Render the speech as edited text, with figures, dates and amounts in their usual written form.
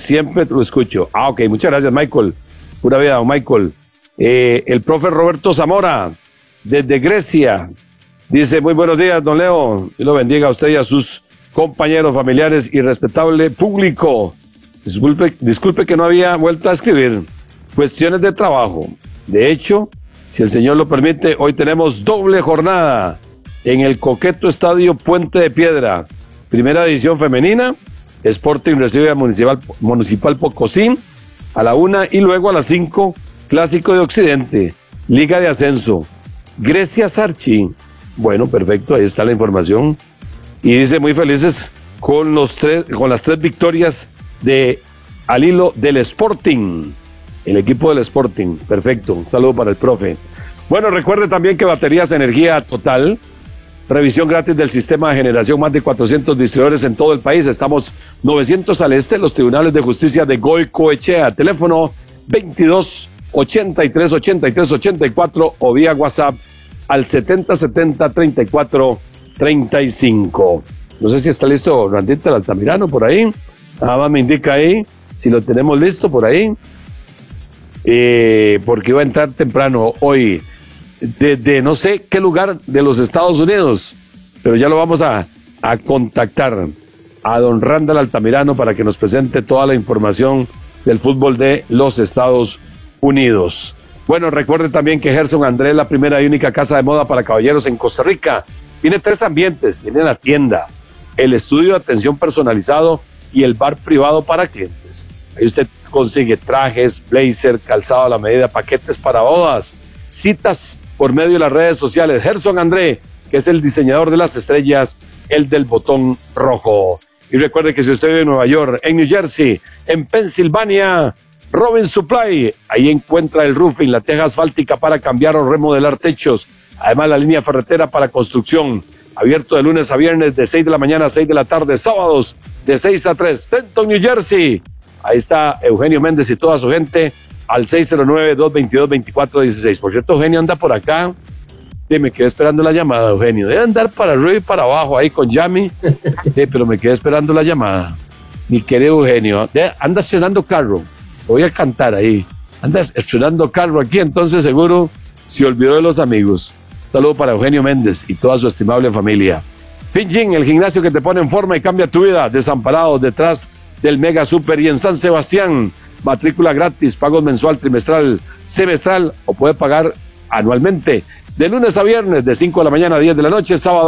siempre lo escucho. Ok, muchas gracias, Michael. Pura vida, don Michael. El profe Roberto Zamora, desde Grecia, dice: muy buenos días, don Leo. Dios lo bendiga a usted y a sus compañeros, familiares y respetable público. Disculpe que no había vuelto a escribir. Cuestiones de trabajo. De hecho, si el Señor lo permite, hoy tenemos doble jornada en el coqueto estadio Puente de Piedra. Primera edición femenina, Sporting recibe a Municipal Pocosín a la 1 y luego a las 5, Clásico de Occidente, Liga de Ascenso, Grecia Sarchi. Bueno, perfecto, ahí está la información. Y dice: muy felices con las 3 victorias al hilo del Sporting, el equipo del Sporting. Perfecto, un saludo para el profe. Bueno, recuerde también que Baterías Energía Total, revisión gratis del sistema de generación, más de 400 distribuidores en todo el país. Estamos 900 al este, los tribunales de justicia de Goicoechea. Teléfono 22 83 83 84 o vía WhatsApp al 7070 34 35. No sé si está listo Randita el Altamirano por ahí. Nada más me indica ahí si lo tenemos listo por ahí. Porque iba a entrar temprano hoy desde no sé qué lugar de los Estados Unidos, pero ya lo vamos a contactar a don Randall Altamirano para que nos presente toda la información del fútbol de los Estados Unidos. Bueno, recuerde también que Gerson André es la primera y única casa de moda para caballeros en Costa Rica. Tiene 3 ambientes: tiene la tienda, el estudio de atención personalizado y el bar privado para clientes. Ahí usted consigue trajes, blazer, calzado a la medida, paquetes para bodas, citas por medio de las redes sociales. Gerson André, que es el diseñador de las estrellas, el del botón rojo. Y recuerde que si usted vive en Nueva York, en New Jersey, en Pensilvania, Robin Supply, ahí encuentra el roofing, la teja asfáltica para cambiar o remodelar techos. Además, la línea ferretera para construcción. Abierto de lunes a viernes de 6 de la mañana a 6 de la tarde, sábados de 6 a 3. Denton, New Jersey. Ahí está Eugenio Méndez y toda su gente al 609-222-2416. Por cierto, Eugenio anda por acá. Sí, me quedé esperando la llamada, Eugenio. Debe andar para arriba y para abajo ahí con Yami. Sí, pero me quedé esperando la llamada. Mi querido Eugenio, anda estrenando carro. Voy a cantar ahí. Anda estrenando carro aquí, entonces seguro se olvidó de los amigos. Saludo para Eugenio Méndez y toda su estimable familia. Finjin, el gimnasio que te pone en forma y cambia tu vida. Desamparados detrás del Mega Super y en San Sebastián. Matrícula gratis, pagos mensual, trimestral, semestral o puede pagar anualmente. De lunes a viernes, de 5 de la mañana a 10 de la noche, sábado